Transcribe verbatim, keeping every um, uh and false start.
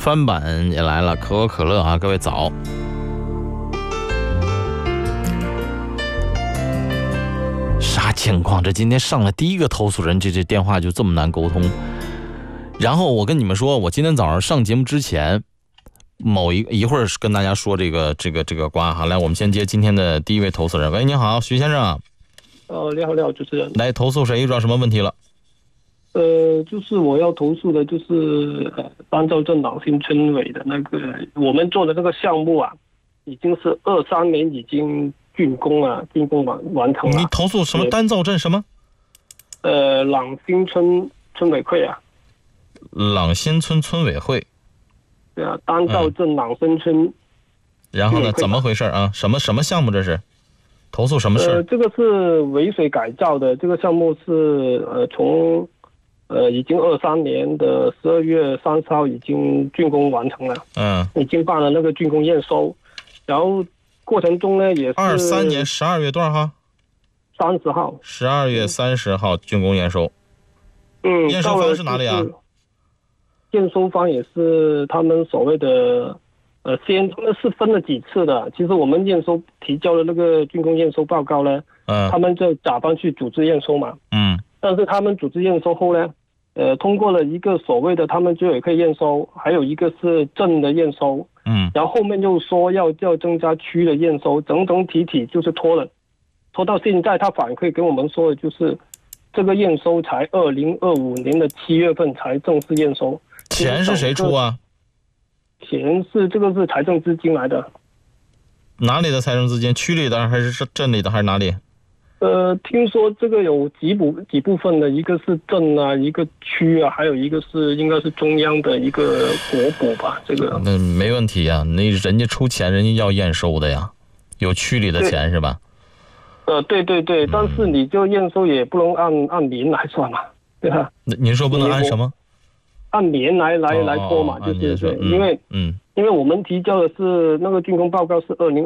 翻版也来了，可口可乐啊，各位早。啥情况？这今天上了第一个投诉人，这这电话就这么难沟通。然后我跟你们说，我今天早上上节目之前，某一一会儿跟大家说这个这个这个瓜哈。来，我们先接今天的第一位投诉人。喂，你好，徐先生。 呃，你好，你好，主持人。 来，投诉谁？遇到什么问题了？ 呃，就是我要投诉的，就是呃，单兆镇朗新村委的那个我们做的这个项目啊，已经是二三年已经竣工啊，竣工完完成了。 你投诉什么？单兆镇什么？ 呃，朗新村村委会啊。 朗新村村委会。 对啊，单兆镇朗新村、嗯。 然后呢？怎么回事啊？什么什么项目这是？投诉什么事？ 呃，这个是围水改造的，这个项目是呃从。呃，已经二三年的十二月三十号已经竣工完成了， 嗯， 已经办了那个竣工验收，然后过程中呢也是二三年十二月多少号？ 三十号。 十二月三十号竣工验收。 嗯， 验收方是哪里啊？ 验收方也是他们所谓的，呃，先他们是分了几次的。其实我们验收提交的那个竣工验收报告呢，嗯，他们就甲方去组织验收嘛，嗯，但是他们组织验收后呢。呃，通过了一个所谓的他们就也可以验收，还有一个是镇的验收，嗯，然后后面又说要要增加区的验收，整整体体就是拖了，拖到现在他反馈给我们说的就是这个验收才二零二五年的七月份才正式验收。 钱是谁出啊？ 钱是这个是财政资金来的。 哪里的财政资金？区里的还是镇里的还是哪里？ 呃，听说这个有几部几部分的，一个是镇啊，一个区啊，还有一个是应该是中央的一个国补吧。这个那没问题呀，那人家出钱，人家要验收的呀，有区里的钱是吧？ 呃，对对对，嗯、但是你就验收也不能按按年来算嘛，对吧？ 您说不能按什么？ 按年来来、哦、来拖嘛，就是对，因为嗯，因为我们提交的是那个竣工报告是二零。